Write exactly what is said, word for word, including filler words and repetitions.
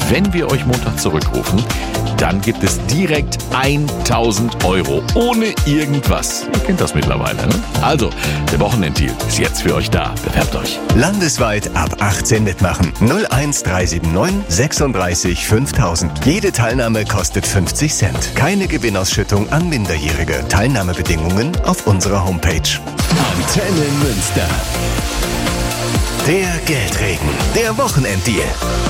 wenn wir euch Montag zurückrufen, dann gibt es direkt tausend Euro ohne irgendwas. Ihr kennt das mittlerweile, ne? Also, der Wochenenddeal ist jetzt für euch da. Bewerbt euch. Landesweit ab achtzehn mitmachen. null eins drei sieben neun sechsunddreißig fünftausend. Jede Teilnahme kostet fünfzig Cent. Keine Gewinnausschüttung an Minderjährige. Teilnahmebedingungen auf unserer Homepage. Antenne Münster. Der Geldregen. Der Wochenenddeal.